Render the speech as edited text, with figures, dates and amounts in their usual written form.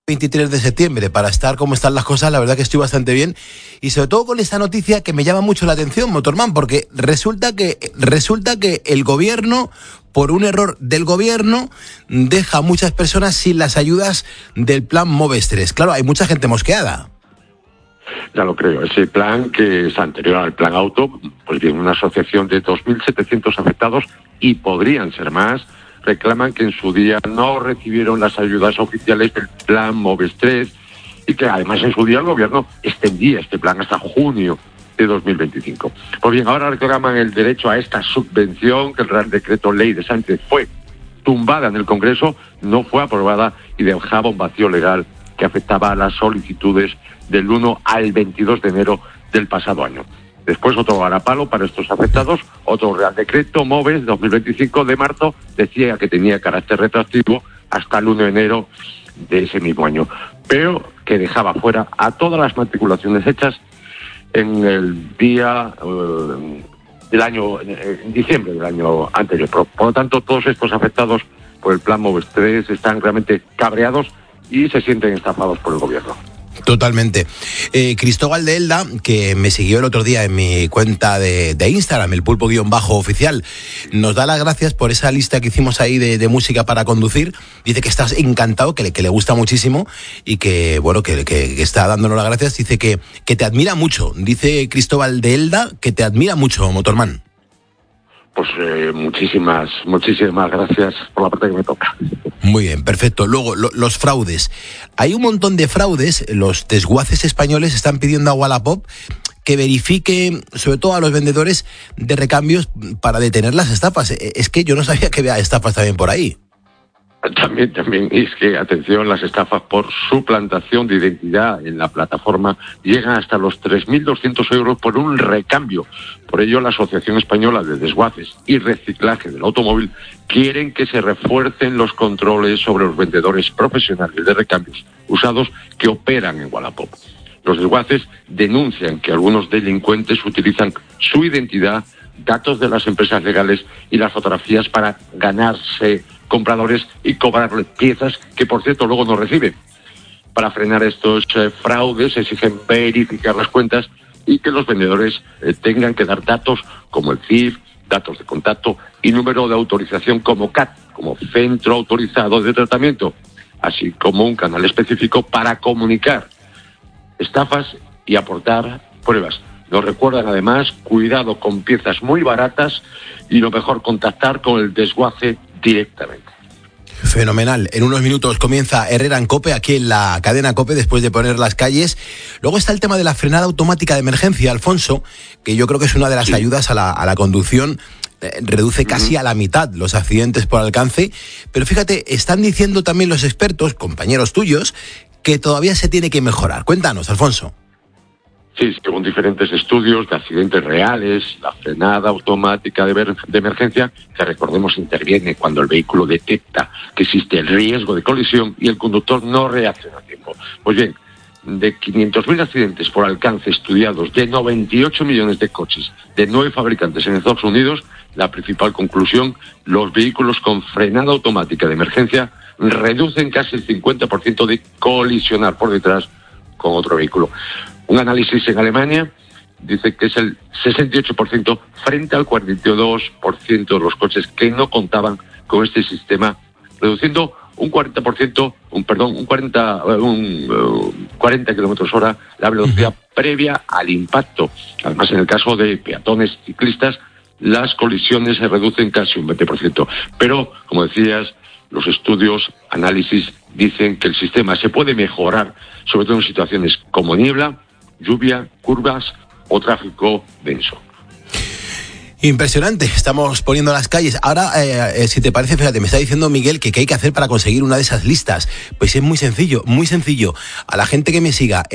23 de septiembre para estar como están las cosas. La verdad que estoy bastante bien, y sobre todo con esta noticia que me llama mucho la atención, Motorman, porque resulta que el gobierno, por un error del gobierno, deja a muchas personas sin las ayudas del plan Moves 3. Claro, hay mucha gente mosqueada. Ya lo creo. Ese plan, que es anterior al plan auto, pues tiene una asociación de 2.700 afectados, y podrían ser más, reclaman que en su día no recibieron las ayudas oficiales del plan Moves 3, y que además en su día el gobierno extendía este plan hasta junio de 2025. Pues bien, ahora reclaman el derecho a esta subvención, que el Real Decreto Ley de Sánchez fue tumbada en el Congreso, no fue aprobada y dejaba un vacío legal que afectaba a las solicitudes del 1 al 22 de enero del pasado año. Después otro varapalo para estos afectados, otro Real Decreto Moves 2025 de marzo, decía que tenía carácter retroactivo hasta el 1 de enero de ese mismo año, pero que dejaba fuera a todas las matriculaciones hechas en el día del año, en diciembre del año anterior. Por lo tanto, todos estos afectados por el plan Moves 3 están realmente cabreados y se sienten estafados por el gobierno. Totalmente. Cristóbal de Elda, que me siguió el otro día en mi cuenta de Instagram, el pulpo_oficial, nos da las gracias por esa lista que hicimos ahí de música para conducir. Dice que estás encantado, que le gusta muchísimo, y que, bueno, que está dándonos las gracias. Dice que te admira mucho. Dice Cristóbal de Elda que te admira mucho, Motorman. Pues muchísimas gracias por la parte que me toca. Muy bien, perfecto. Luego, los fraudes. Hay un montón de fraudes. Los desguaces españoles están pidiendo a Wallapop que verifique, sobre todo a los vendedores de recambios, para detener las estafas. Es que yo no sabía que había estafas también por ahí. También, es que, atención, las estafas por suplantación de identidad en la plataforma llegan hasta los 3.200 euros por un recambio. Por ello, la Asociación Española de Desguaces y Reciclaje del Automóvil quieren que se refuercen los controles sobre los vendedores profesionales de recambios usados que operan en Wallapop. Los desguaces denuncian que algunos delincuentes utilizan su identidad, datos de las empresas legales y las fotografías para ganarse compradores y cobrarles piezas que, por cierto, luego no reciben. Para frenar estos fraudes exigen verificar las cuentas y que los vendedores tengan que dar datos como el CIF, datos de contacto y número de autorización como CAT, como Centro Autorizado de Tratamiento, así como un canal específico para comunicar estafas y aportar pruebas. Nos recuerdan además, cuidado con piezas muy baratas y lo mejor, contactar con el desguace directamente. Fenomenal. En unos minutos comienza Herrera en COPE, aquí en la cadena COPE, después de poner las calles. Luego está el tema de la frenada automática de emergencia, Alfonso, que yo creo que es una de las ayudas a la conducción. Reduce casi a la mitad los accidentes por alcance. Pero fíjate, están diciendo también los expertos, compañeros tuyos, que todavía se tiene que mejorar. Cuéntanos, Alfonso. Sí, según diferentes estudios de accidentes reales, la frenada automática de emergencia, que recordemos interviene cuando el vehículo detecta que existe el riesgo de colisión y el conductor no reacciona a tiempo. Pues bien, de 500.000 accidentes por alcance estudiados de 98 millones de coches de 9 fabricantes en Estados Unidos, la principal conclusión: los vehículos con frenada automática de emergencia reducen casi el 50% de colisionar por detrás con otro vehículo. Un análisis en Alemania dice que es el 68% frente al 42% de los coches que no contaban con este sistema, reduciendo un 40 kilómetros hora la velocidad previa al impacto. Además, en el caso de peatones y ciclistas, las colisiones se reducen casi un 20%. Pero, como decías, los estudios, análisis, dicen que el sistema se puede mejorar, sobre todo en situaciones como niebla, lluvia, curvas o tráfico denso. Impresionante, estamos poniendo las calles. Ahora, si te parece, fíjate, me está diciendo Miguel que qué hay que hacer para conseguir una de esas listas. Pues es muy sencillo, muy sencillo. A la gente que me siga